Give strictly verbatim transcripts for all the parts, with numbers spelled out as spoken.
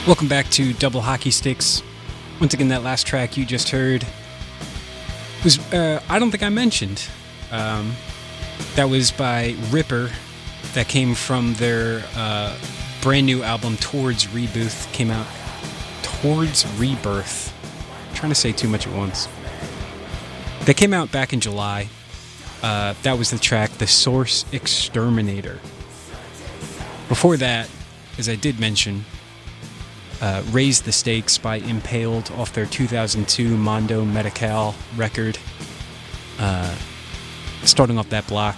Welcome back to Double Hockey Sticks. Once again, that last track you just heard was, uh, I don't think I mentioned. Um, that was by Ripper. That came from their uh, brand new album, Towards Rebirth. Came out Towards Rebirth. I'm trying to say too much at once. They came out back in July. Uh, that was the track, The Source Exterminator. Before that, as I did mention, Uh, Raise the Stakes by Impaled off their two thousand two Mondo Medical record. Uh, starting off that block,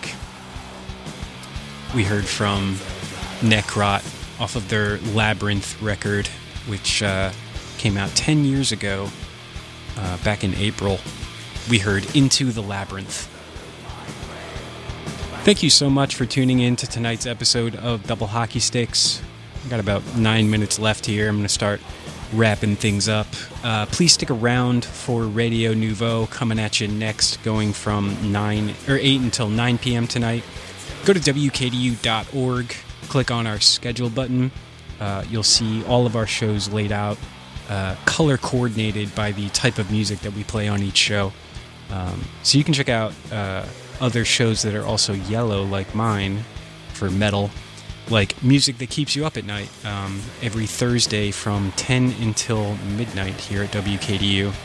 we heard from Necrot off of their Labyrinth record, which uh, came out ten years ago, uh, back in April. We heard Into the Labyrinth. Thank you so much for tuning in to tonight's episode of Double Hockey Sticks. I've got about nine minutes left here. I'm going to start wrapping things up. Uh, please stick around for Radio Nouveau coming at you next, going from nine or eight until nine p.m. tonight. Go to W K D U dot org, click on our schedule button. Uh, you'll see all of our shows laid out, uh, color coordinated by the type of music that we play on each show. Um, so you can check out uh, other shows that are also yellow, like mine, for metal. Like Music That Keeps You Up at Night, um, every Thursday from ten until midnight here at W K D U.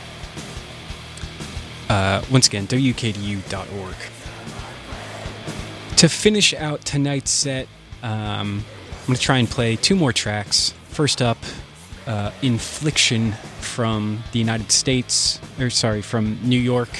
Uh, once again, W K D U dot org. To finish out tonight's set, um, I'm going to try and play two more tracks. First up, uh, Infliction from the United States, or sorry, from New York.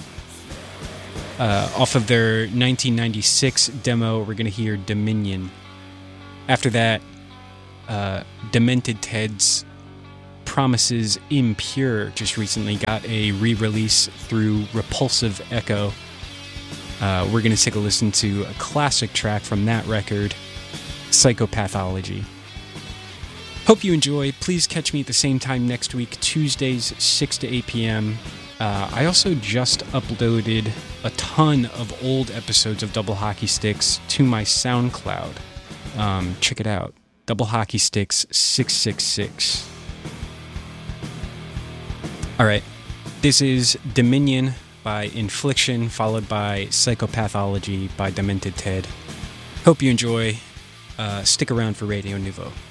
Uh, off of their nineteen ninety-six demo, we're going to hear Dominion. After that, uh, Demented Ted's Promises Impure just recently got a re-release through Repulsive Echo. Uh, we're going to take a listen to a classic track from that record, Psychopathology. Hope you enjoy. Please catch me at the same time next week, Tuesdays, six to eight p.m. Uh, I also just uploaded a ton of old episodes of Double Hockey Sticks to my SoundCloud. Um, check it out. Double Hockey Sticks six six six. Alright. This is Dominion by Infliction, followed by Psychopathology by Demented Ted. Hope you enjoy. Uh, stick around for Radio Nouveau.